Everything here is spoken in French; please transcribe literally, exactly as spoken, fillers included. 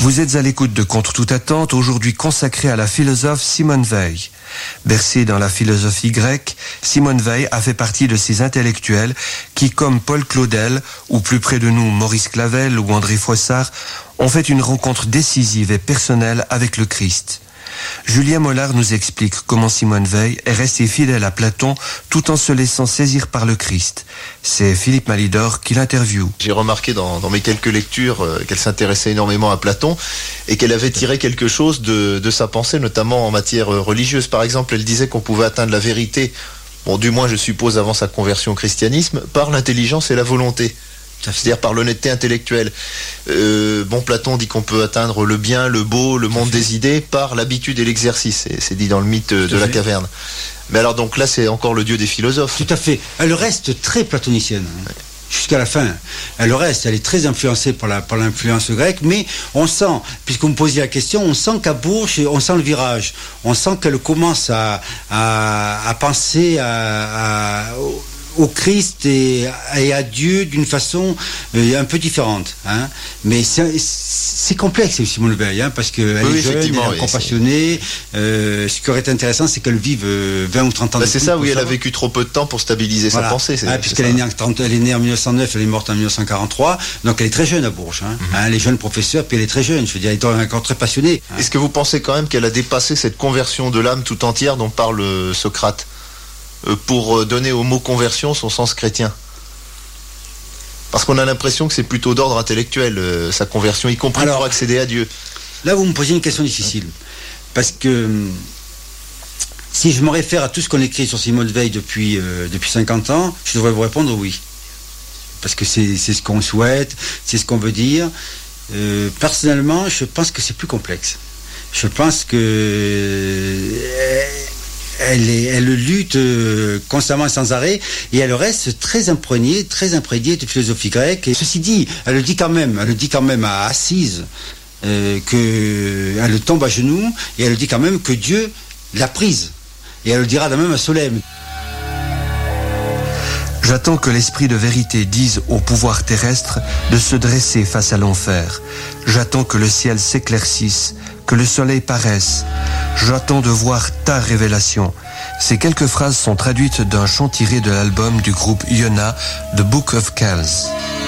Vous êtes à l'écoute de Contre toute attente, aujourd'hui consacré à la philosophe Simone Weil. Bercée dans la philosophie grecque, Simone Weil a fait partie de ces intellectuels qui, comme Paul Claudel, ou plus près de nous Maurice Clavel ou André Froissart, ont fait une rencontre décisive et personnelle avec le Christ. Julien Mollard nous explique comment Simone Weil est restée fidèle à Platon tout en se laissant saisir par le Christ. C'est Philippe Malidor qui l'interviewe. J'ai remarqué dans, dans mes quelques lectures euh, qu'elle s'intéressait énormément à Platon et qu'elle avait tiré quelque chose de, de sa pensée, notamment en matière religieuse. Par exemple, elle disait qu'on pouvait atteindre la vérité, bon, du moins je suppose avant sa conversion au christianisme, par l'intelligence et la volonté. C'est-à-dire par l'honnêteté intellectuelle. Euh, bon, Platon dit qu'on peut atteindre le bien, le beau, le monde des idées par l'habitude et l'exercice. Et c'est dit dans le mythe de la caverne. Mais alors donc là, c'est encore le dieu des philosophes. Tout à fait. Elle reste très platonicienne. Hein. Ouais. Jusqu'à la fin. Elle reste, elle est très influencée par, la, par l'influence grecque, mais on sent, puisque vous me posiez la question, on sent qu'à Bourges, on sent le virage. On sent qu'elle commence à, à, à penser à... à au Christ et, et à Dieu d'une façon euh, un peu différente. Hein. Mais c'est, c'est complexe, Simone Weil, hein, parce qu'elle oui, est jeune, elle est oui, compassionnée. Euh, ce qui aurait été intéressant, c'est qu'elle vive euh, vingt ou trente ans bah de C'est ça, oui, elle a vécu trop peu de temps pour stabiliser voilà. sa pensée. C'est, ah, puisqu'elle est née, en trente, elle est née en mille neuf cent neuf, elle est morte en mille neuf cent quarante-trois, donc elle est très jeune à Bourges. Hein. Mm-hmm. Hein, elle est jeune professeure, puis elle est très jeune, je veux dire, elle est encore très passionnée. Hein. Est-ce que vous pensez quand même qu'elle a dépassé cette conversion de l'âme tout entière dont parle Socrate ? Pour donner au mot conversion son sens chrétien. Parce qu'on a l'impression que c'est plutôt d'ordre intellectuel, euh, sa conversion, y compris Alors, pour accéder à Dieu. Là, vous me posez une question difficile. Parce que si je me réfère à tout ce qu'on écrit sur Simone Weil depuis, euh, depuis cinquante ans, je devrais vous répondre oui. Parce que c'est, c'est ce qu'on souhaite, c'est ce qu'on veut dire. Euh, personnellement, je pense que c'est plus complexe. Je pense que... Euh, Elle, est, elle lutte euh, constamment sans arrêt et elle reste très imprégnée, très imprégnée de philosophie grecque. Et ceci dit, elle le dit quand même, elle le dit quand même à Assise, euh, qu'elle tombe à genoux et elle le dit quand même que Dieu l'a prise. Et elle le dira de même à Solesme. J'attends que l'esprit de vérité dise au pouvoir terrestre de se dresser face à l'enfer. J'attends que le ciel s'éclaircisse, que le soleil paraisse. J'attends de voir ta révélation. Ces quelques phrases sont traduites d'un chant tiré de l'album du groupe Yona, The Book of Kells.